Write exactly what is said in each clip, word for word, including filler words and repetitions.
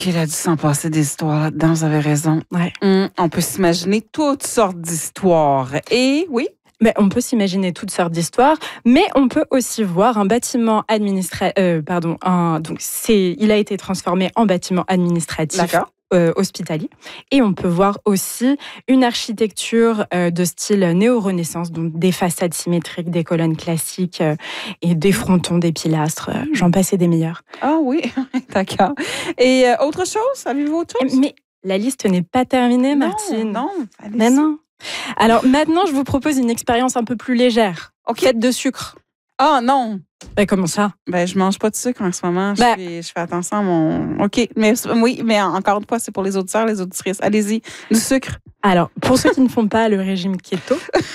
Qu'il a dû s'en passer des histoires là-dedans, vous avez raison. Ouais. Hum, on peut s'imaginer toutes sortes d'histoires. Et oui? Mais on peut s'imaginer toutes sortes d'histoires, mais on peut aussi voir un bâtiment administratif. Euh, pardon, un, donc c'est, il a été transformé en bâtiment administratif. Euh, hospitalier. Et on peut voir aussi une architecture euh, de style néo-renaissance, donc des façades symétriques, des colonnes classiques euh, et des frontons, des pilastres. Euh, j'en passe et des meilleurs. Ah oui, d'accord. Et euh, autre chose? Avez-vous autre chose? Mais la liste n'est pas terminée, non, Martine. Non, Mais non. Alors maintenant, je vous propose une expérience un peu plus légère. Okay. Faite de sucre. Ah non! Ben, comment ça? Ben, je mange pas de sucre en ce moment. Ben, je, fais, je fais attention à mon... OK, mais oui, mais encore une fois, c'est pour les auditeurs, les auditrices. Allez-y, du sucre. Alors, pour ceux qui ne font pas le régime keto,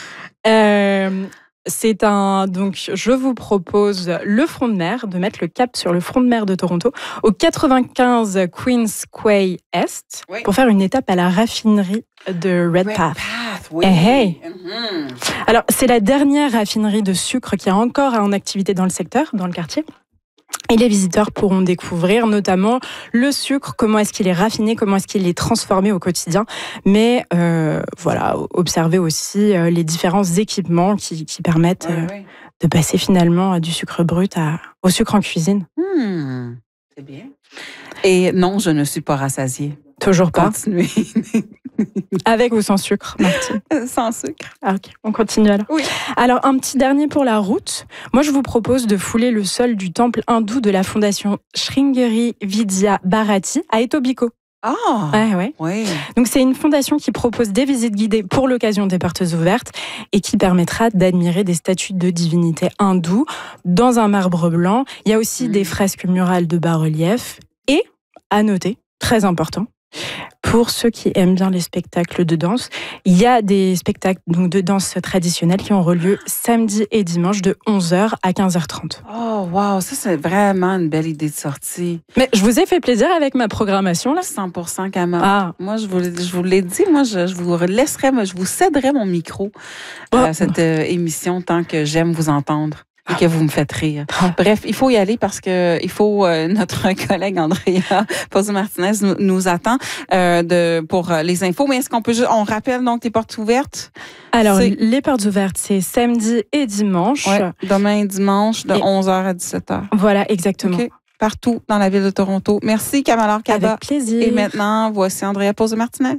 euh, c'est un... Donc, je vous propose le front de mer, de mettre le cap sur le front de mer de Toronto, au quatre-vingt-quinze Queens Quay Est, oui. Pour faire une étape à la raffinerie de Red, Red Path. Path oui. Hey, hey. Mm-hmm. Alors, c'est la dernière raffinerie de sucre qui est encore en activité dans le secteur, dans le quartier. Et les visiteurs pourront découvrir notamment le sucre, comment est-ce qu'il est raffiné, comment est-ce qu'il est transformé au quotidien. Mais euh, voilà, observer aussi euh, les différents équipements qui, qui permettent euh, oui, oui. de passer finalement du sucre brut à, au sucre en cuisine. Mmh, c'est bien. Et non, je ne suis pas rassasiée. Toujours pas. Continuez. Avec ou sans sucre, Martine? Sans sucre. Ah, ok, on continue alors. Oui. Alors, un petit dernier pour la route. Moi, je vous propose de fouler le sol du temple hindou de la fondation Sringeri Vidya Bharati à Etobicoke. Ah! Ouais, ouais. Oui. Donc, c'est une fondation qui propose des visites guidées pour l'occasion des portes ouvertes et qui permettra d'admirer des statues de divinités hindoues dans un marbre blanc. Il y a aussi mmh. des fresques murales de bas-relief et, à noter, très important, pour ceux qui aiment bien les spectacles de danse, il y a des spectacles donc, de danse traditionnels qui auront lieu samedi et dimanche de onze heures à quinze heures trente. Oh, wow! Ça, c'est vraiment une belle idée de sortie. Mais je vous ai fait plaisir avec ma programmation, là? cent pour cent, Kama. Ah. Moi, je vous, je vous l'ai dit, moi, je, je vous laisserai, je vous céderai mon micro oh. à cette euh, émission tant que j'aime vous entendre. Et que vous me faites rire. Bref, il faut y aller parce que il faut euh, notre collègue Andrea Pozzo-Martinez nous, nous attend euh, de pour euh, les infos. Mais est-ce qu'on peut juste, on rappelle donc les portes ouvertes? Alors c'est... les portes ouvertes, c'est samedi et dimanche. Ouais, demain et dimanche de et... onze heures à dix-sept heures. Voilà, exactement. Okay. Partout dans la ville de Toronto. Merci Kamalaur Kaba. Avec plaisir. Et maintenant, voici Andrea Pozzo-Martinez.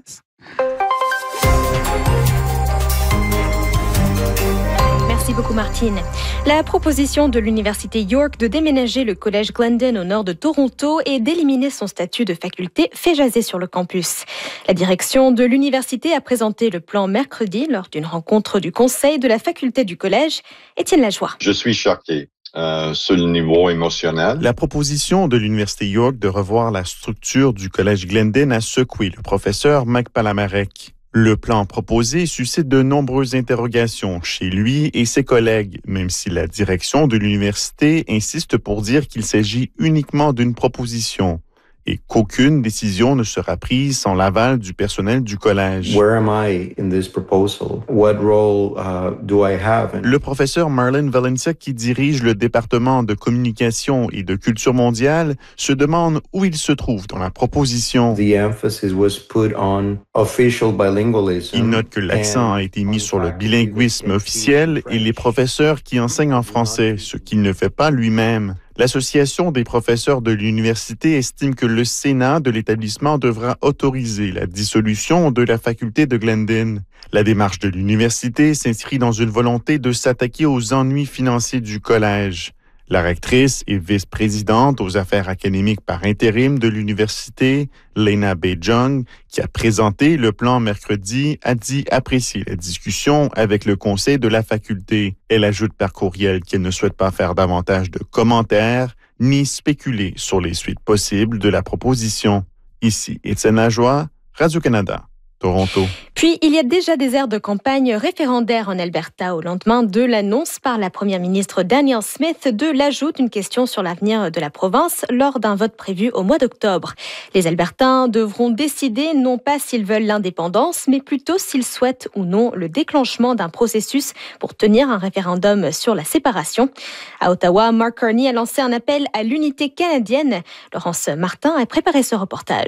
Merci beaucoup, Martine. La proposition de l'Université York de déménager le collège Glendon au nord de Toronto et d'éliminer son statut de faculté fait jaser sur le campus. La direction de l'université a présenté le plan mercredi lors d'une rencontre du conseil de la faculté du collège. Étienne Lajoie. Je suis choqué. Euh, sur le niveau émotionnel. La proposition de l'Université York de revoir la structure du collège Glendon a secoué le professeur Mike Palamarek. Le plan proposé suscite de nombreuses interrogations chez lui et ses collègues, même si la direction de l'université insiste pour dire qu'il s'agit uniquement d'une proposition et qu'aucune décision ne sera prise sans l'aval du personnel du collège. Where am I in this proposal? What role uh, do I have? In... Le professeur Marlon Valencia, qui dirige le département de communication et de culture mondiale, se demande où il se trouve dans la proposition. The emphasis was put on official bilingualism. Il note que l'accent a été mis sur le bilinguisme officiel et les professeurs qui enseignent en français, ce qu'il ne fait pas lui-même. L'Association des professeurs de l'université estime que le Sénat de l'établissement devra autoriser la dissolution de la faculté de Glendon. La démarche de l'université s'inscrit dans une volonté de s'attaquer aux ennuis financiers du collège. La rectrice et vice-présidente aux affaires académiques par intérim de l'université, Lena Bejong, qui a présenté le plan mercredi, a dit apprécier la discussion avec le conseil de la faculté. Elle ajoute par courriel qu'elle ne souhaite pas faire davantage de commentaires ni spéculer sur les suites possibles de la proposition. Ici, Étienne Lajoie, Radio-Canada. Toronto. Puis, il y a déjà des aires de campagne référendaires en Alberta au lendemain de l'annonce par la première ministre Danielle Smith de l'ajout d'une question sur l'avenir de la province lors d'un vote prévu au mois d'octobre. Les Albertains devront décider non pas s'ils veulent l'indépendance, mais plutôt s'ils souhaitent ou non le déclenchement d'un processus pour tenir un référendum sur la séparation. À Ottawa, Mark Carney a lancé un appel à l'unité canadienne. Laurence Martin a préparé ce reportage.